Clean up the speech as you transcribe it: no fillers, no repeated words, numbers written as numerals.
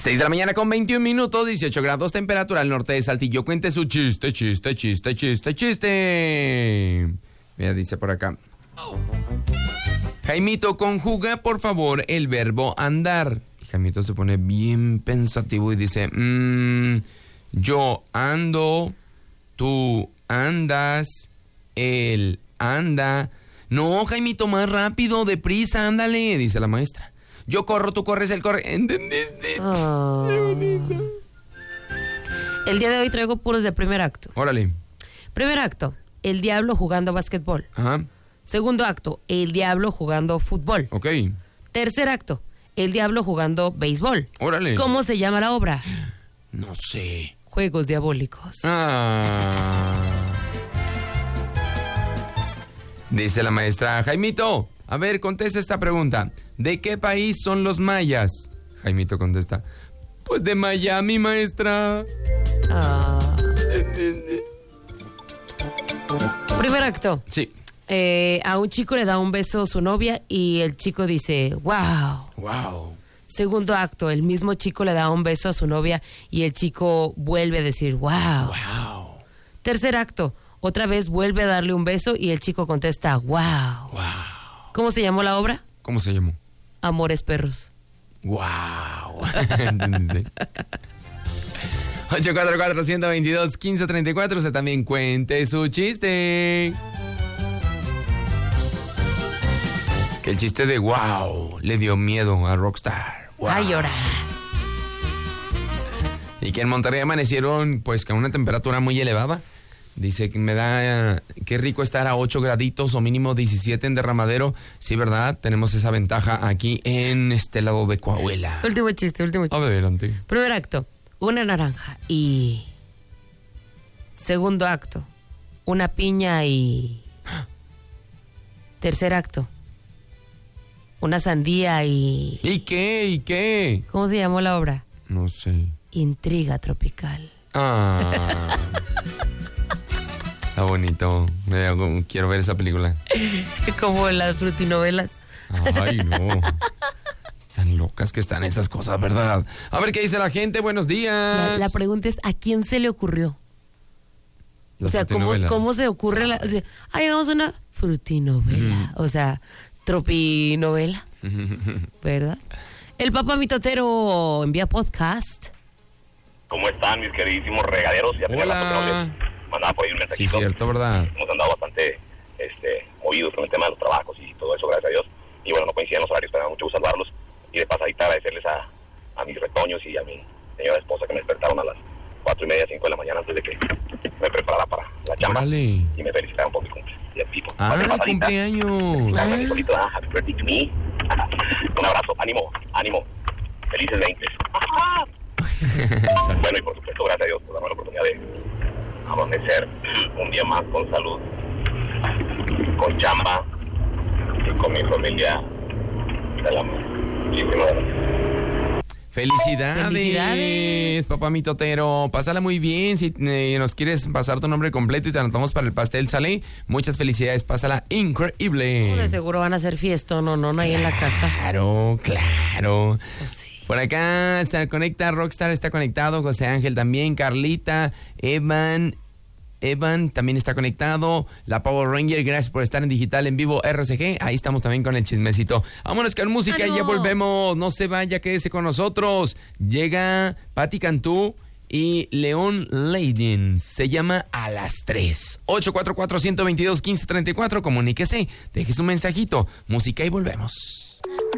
6 de la mañana con 21 minutos, 18 grados temperatura al norte de Saltillo. Cuente su chiste. Mira, dice por acá. Jaimito, conjuga por favor el verbo andar. Y Jaimito se pone bien pensativo y dice, yo ando, tú andas, él anda. No, Jaimito, más rápido, deprisa, ándale, dice la maestra. Yo corro, tú corres, él corre. ¿Entendiste? Oh. Qué bonito. El día de hoy traigo puros de primer acto. Órale. Primer acto, el diablo jugando básquetbol. Ajá. Segundo acto, el diablo jugando fútbol. Ok. Tercer acto, el diablo jugando béisbol. Órale. ¿Cómo se llama la obra? No sé. Juegos diabólicos. Dice la maestra, Jaimito, a ver, contesta esta pregunta. ¿De qué país son los mayas? Jaimito contesta, pues de Miami, maestra. Primer acto. Sí. A un chico le da un beso su novia y el chico dice, wow. Wow. Segundo acto, el mismo chico le da un beso a su novia y el chico vuelve a decir, wow. Wow. Tercer acto, otra vez vuelve a darle un beso y el chico contesta, wow. Wow. ¿Cómo se llamó la obra? ¿Cómo se llamó? Amores Perros. Wow. 844-122-1534. Usted también cuente su chiste. Que el chiste de wow le dio miedo a Rockstar. Wow. Ay, llorar. Y que en Monterrey amanecieron pues con una temperatura muy elevada. Dice que me da, qué rico estar a 8 graditos o mínimo 17 en Derramadero. Sí, ¿verdad? Tenemos esa ventaja aquí en este lado de Coahuila. Último chiste. Adelante. Primer acto, una naranja y... Segundo acto, una piña y... Tercer acto, una sandía y... ¿Y qué? ¿Cómo se llamó la obra? No sé. Intriga tropical. Está bonito. Quiero ver esa película. Como las frutinovelas. Ay, no. Tan locas que están esas cosas, ¿verdad? A ver qué dice la gente. Buenos días. La pregunta es, ¿a quién se le ocurrió? La o sea, ¿cómo se ocurre hagamos una frutinovela? O sea, tropinovela. ¿Verdad? El papá mitotero envía podcast. ¿Cómo están mis queridísimos regaderos? Ya tenía rato que no les mandaba por ahí un mensajito. Sí, cierto, ¿verdad? Hemos andado bastante movidos con el tema de los trabajos y todo eso, gracias a Dios. Y bueno, no coincidían los horarios, pero me da mucho gusto saludarlos. Y de pasadita agradecerles a mis retoños y a mi señora esposa que me despertaron a las 4:30, 5 de la mañana antes de que me preparara para la chamba. Órale. Y me felicitaron por mi cumpleaños. Cumpleaños. Happy birthday to me. Un abrazo, ánimo. Felices 20. Bueno, y por supuesto, gracias a Dios por darme la oportunidad de amanecer un día más con salud, con chamba y con mi familia de la muchísimas gracias. Felicidades, papá mitotero. Pásala muy bien. Si nos quieres pasar tu nombre completo y te anotamos para el pastel, sale. Muchas felicidades. Pásala increíble. De seguro van a hacer fiesta, no ahí en la casa. Claro. Pues sí. Por acá se conecta, Rockstar está conectado, José Ángel también, Carlita, Evan también está conectado, la Power Ranger, gracias por estar en Digital en Vivo RCG, ahí estamos también con el chismecito. Vámonos con música y ya volvemos, no se vaya, quédese con nosotros. Llega Patti Cantú y León Leiden, se llama A las 3. 844-122-1534, comuníquese, deje su mensajito, música y volvemos.